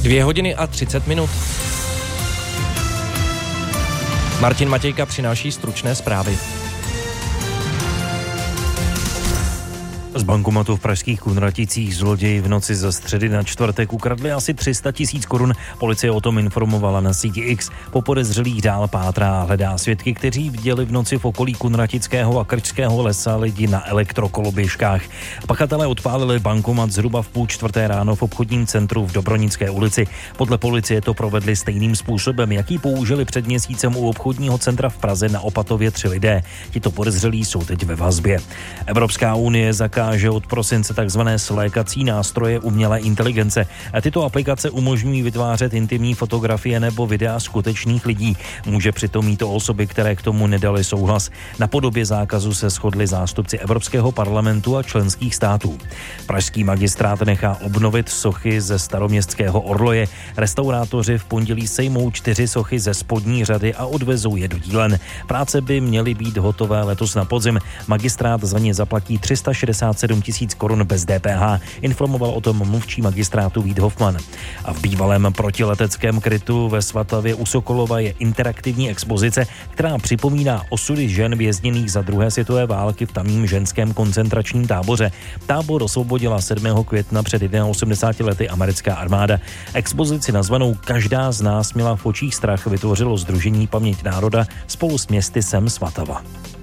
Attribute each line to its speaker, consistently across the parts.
Speaker 1: 2:30. Martin Matějka přináší stručné zprávy.
Speaker 2: Z bankomatu v pražských Kunraticích zloději v noci ze středy na čtvrtek ukradli asi 300 000 korun. Policie o tom informovala na síti X. Po podezřelých dál pátrá a hledá svědky, kteří viděli v noci v okolí Kunratického a Krčského lesa lidi na elektrokoloběžkách. Pachatelé odpálili bankomat zhruba v 3:30 ráno v obchodním centru v Dobronické ulici. Podle policie to provedli stejným způsobem, jaký použili před měsícem u obchodního centra v Praze na Opatově 3 lidé. Tito podezřelí jsou teď ve vazbě. Evropská unie zakáže od prosince takzvané slékací nástroje umělé inteligence. Tyto aplikace umožňují vytvářet intimní fotografie nebo videa skutečných lidí. Může přitom mít to osoby, které k tomu nedali souhlas. Na podobě zákazu se shodli zástupci Evropského parlamentu a členských států. Pražský magistrát nechá obnovit sochy ze staroměstského orloje. Restaurátoři v pondělí sejmou 4 sochy ze spodní řady a odvezou je do dílen. Práce by měly být hotové letos na podzim. Magistrát za ně zaplatí 367 000 korun bez DPH, informoval o tom mluvčí magistrátu Vít Hofman. A v bývalém protileteckém krytu ve Svatavě u Sokolova je interaktivní expozice, která připomíná osudy žen vězněných za druhé světové války v tamním ženském koncentračním táboře. Tábor osvobodila 7. května před 81 lety americká armáda. Expozici nazvanou Každá z nás měla v očích strach vytvořilo Sdružení Paměť národa spolu s městy Sem Svatava.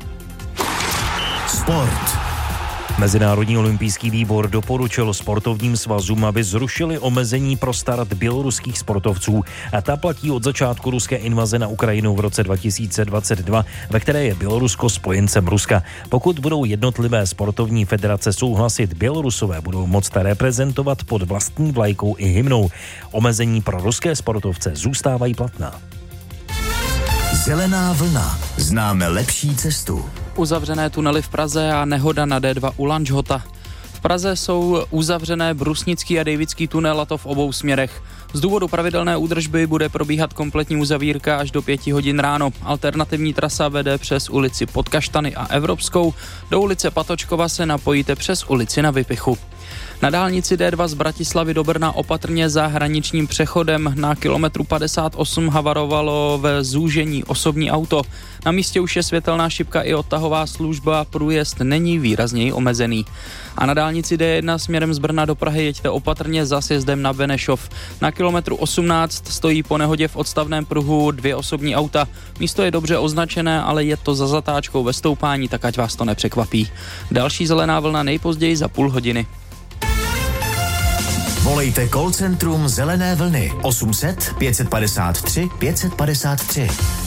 Speaker 3: Sport.
Speaker 2: Mezinárodní olympijský výbor doporučil sportovním svazům, aby zrušili omezení pro start běloruských sportovců. A ta platí od začátku ruské invaze na Ukrajinu v roce 2022, ve které je Bělorusko spojencem Ruska. Pokud budou jednotlivé sportovní federace souhlasit, Bělorusové budou moct reprezentovat pod vlastní vlajkou i hymnou. Omezení pro ruské sportovce zůstávají platná.
Speaker 3: Zelená vlna. Známe lepší cestu.
Speaker 4: Uzavřené tunely v Praze a nehoda na D2 u Lanžhota. V Praze jsou uzavřené Brusnický a Dejvický tunel, a to v obou směrech. Z důvodu pravidelné údržby bude probíhat kompletní uzavírka až do 5 hodin ráno. Alternativní trasa vede přes ulici Pod Kaštany a Evropskou. Do ulice Patočkova se napojíte přes ulici Na Vypichu. Na dálnici D2 z Bratislavy do Brna opatrně za hraničním přechodem na kilometru 58 havarovalo ve zúžení osobní auto. Na místě už je světelná šipka i odtahová služba, průjezd není výrazněji omezený. A na dálnici D1 směrem z Brna do Prahy jeďte opatrně za sjezdem na Benešov. Na kilometru 18 stojí po nehodě v odstavném pruhu 2 osobní auta. Místo je dobře označené, ale je to za zatáčkou ve stoupání, tak ať vás to nepřekvapí. Další zelená vlna nejpozději za půl hodiny.
Speaker 3: Volejte call centrum Zelené vlny 800 553 553.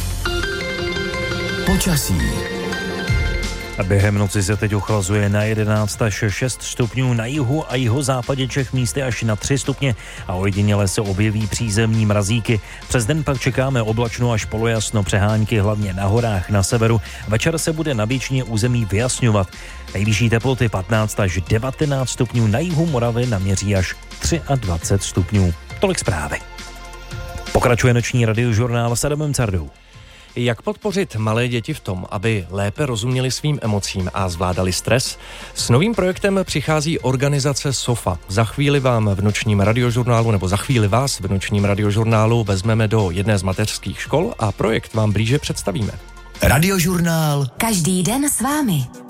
Speaker 3: Počasí.
Speaker 2: Během noci se teď ochlazuje na 11 až 6 stupňů na jihu a jihozápadě Čech, místy až na 3 stupně a ojediněle se objeví přízemní mrazíky. Přes den pak čekáme oblačno až polojasno, přehánky hlavně na horách na severu. Večer se bude na většině území vyjasňovat. Nejvyšší teploty 15 až 19 stupňů, na jihu Moravy naměří až 23 stupňů. Tolik zprávy. Pokračuje noční radiožurnál s Adamem Cardou.
Speaker 1: Jak podpořit malé děti v tom, aby lépe rozuměli svým emocím a zvládali stres? S novým projektem přichází organizace SOFA. Za chvíli vás v nočním radiožurnálu vezmeme do jedné z mateřských škol a projekt vám blíže představíme.
Speaker 3: Radiožurnál.
Speaker 5: Každý den s vámi.